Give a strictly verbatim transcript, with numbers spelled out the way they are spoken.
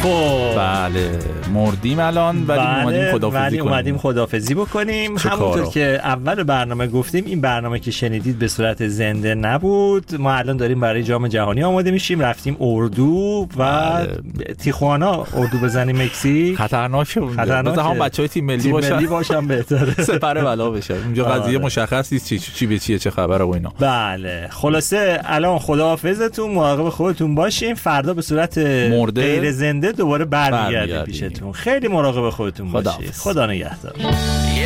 خب بله مردیم الان ولی بله، اومدیم خداحافظی ولی کنیم. اومدیم خداحافظی بکنیم. همونطور کارا؟ که اول برنامه گفتیم این برنامه که شنیدید به صورت زنده نبود. ما الان داریم برای جام جهانی آماده میشیم، رفتیم اردو و بله. تیخوانا اردو بزنیم مکزیک. خطرناکه اونجا. خطرناکه. مثلا هم بچهای تیم ملی تیم باشن ملی باشن بهتره. سپر بلا بشه. اونجا قضیه آره. مشخص نیست چی چی به چیه، چه خبره و اینا. بله خلاصه الان خداحافظتون، مراقب خودتون باشین. فردا به صورت مرده غیر زنده دوباره برمیگردیم برمیگردیم. پیشتون. خیلی مراقب خودتون خدا باشید. حافظ. خدا نگهدار.